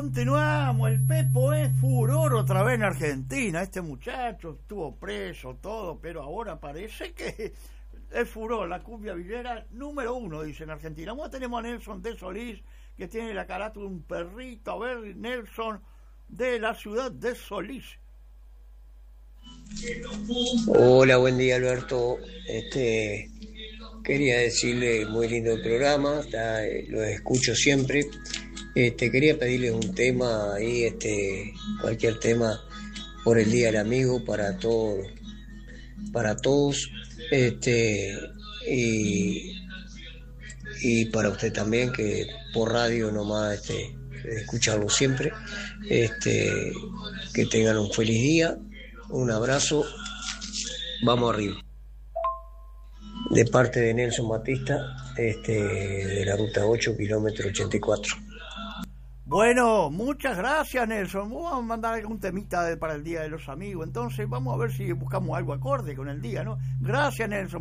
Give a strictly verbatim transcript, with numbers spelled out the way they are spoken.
continuamos. El Pepo es furor otra vez en Argentina. Este muchacho estuvo preso, todo, pero ahora parece que es furor. La cumbia villera número uno, dice en Argentina. Bueno, tenemos a Nelson de Solís, que tiene la carátula de un perrito. A ver, Nelson, de la ciudad de Solís. Hola, buen día, Alberto. Este, quería decirle, muy lindo el programa, está, eh, lo escucho siempre. Este, quería pedirle un tema ahí, este, cualquier tema por el Día del Amigo para todos, para todos, este, y, y para usted también, que por radio nomás, este, escucharlo siempre. Este, que tengan un feliz día, un abrazo, vamos arriba. De parte de Nelson Batista, este, de la ruta ocho, kilómetro ochenta y cuatro. Bueno, muchas gracias, Nelson. Vamos a mandar algún temita de, para el Día de los Amigos. Entonces, vamos a ver si buscamos algo acorde con el día, ¿no? Gracias, Nelson.